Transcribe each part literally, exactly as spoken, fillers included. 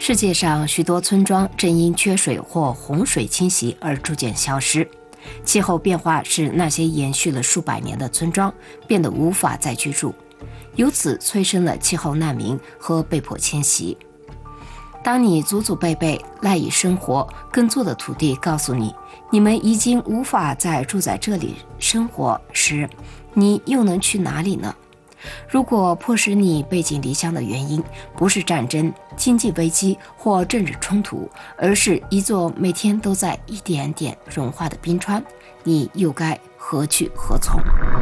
世界上许多村庄正因缺水或洪水侵袭而逐渐消失。气候变化使那些延续了数百年的村庄变得无法再居住，由此催生了气候难民和被迫迁徙。当你祖祖辈辈赖以生活耕作的土地告诉你，你们已经无法再住在这里生活时，你又能去哪里呢？如果迫使你背井离乡的原因不是战争、经济危机或政治冲突，而是一座每天都在一点点融化的冰川，你又该何去何从？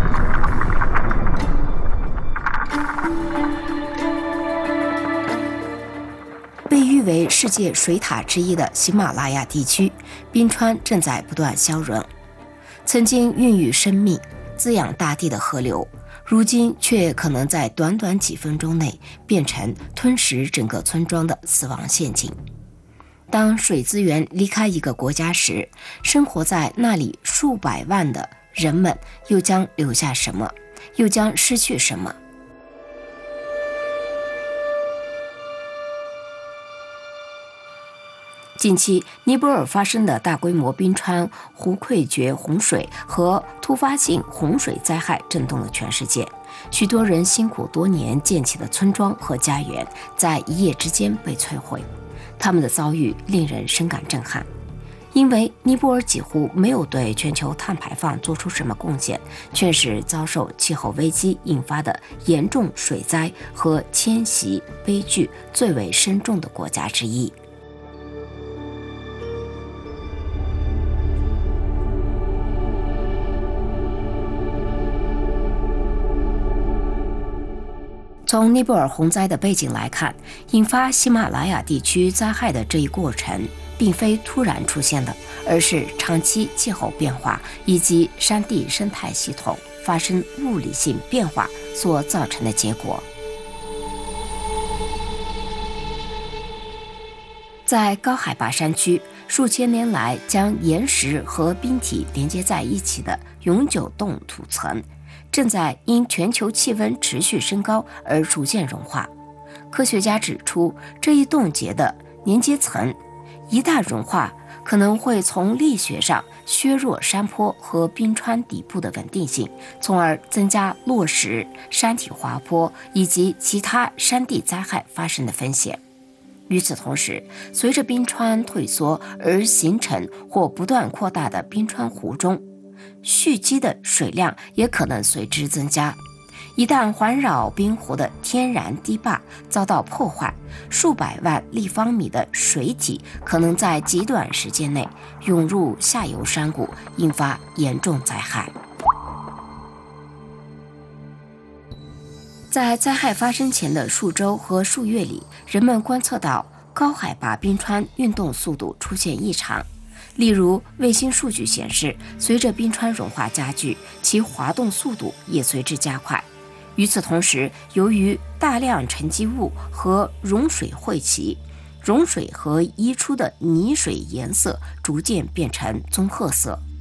被誉为世界水塔之一的喜马拉雅地区，冰川正在不断消融。曾经孕育生命、滋养大地的河流，如今却可能在短短几分钟内变成吞噬整个村庄的死亡陷阱。当水资源离开一个国家时，生活在那里数百万的人们又将留下什么？又将失去什么？近期，尼泊尔发生的大规模冰川湖溃决洪水和突发性洪水灾害震动了全世界，许多人辛苦多年建起的村庄和家园在一夜之间被摧毁，他们的遭遇令人深感震撼。因为尼泊尔几乎没有对全球碳排放做出什么贡献，却是遭受气候危机引发的严重水灾和迁徙悲剧最为深重的国家之一。从尼泊尔洪灾的背景来看，引发喜马拉雅地区灾害的这一过程并非突然出现的，而是长期气候变化以及山地生态系统发生物理性变化所造成的结果。在高海拔山区，数千年来将岩石和冰体连接在一起的永久冻土层正在因全球气温持续升高而逐渐融化。科学家指出，这一冻结的连接层一旦融化，可能会从力学上削弱山坡和冰川底部的稳定性，从而增加落石、山体滑坡以及其他山地灾害发生的风险。与此同时，随着冰川退缩而形成或不断扩大的冰川湖中，蓄积的水量也可能随之增加。一旦环绕冰湖的天然堤坝遭到破坏，数百万立方米的水体可能在极短时间内涌入下游山谷，引发严重灾害。在灾害发生前的数周和数月里，人们观测到高海拔冰川运动速度出现异常。例如，卫星数据显示，随着冰川融化加剧，其滑动速度也随之加快。与此同时，由于大量沉积物和融水汇集，融水和溢出的泥水颜色逐渐变成棕褐色。